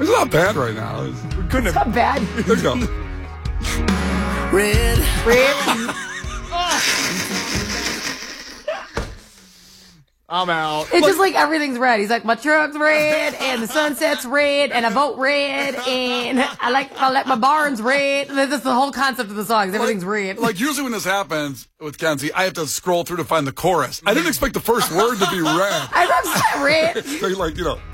It's not bad right now. We couldn't It's have. not bad. There you go. Red. I'm out. It's just like everything's red. He's like, my truck's red, and the sunset's red, and I vote red, and I like my barns red. And that's the whole concept of the song. Is everything's red. Like usually when this happens with Kenzie, I have to scroll through to find the chorus. I didn't expect the first word to be red. I'm red. So you're like,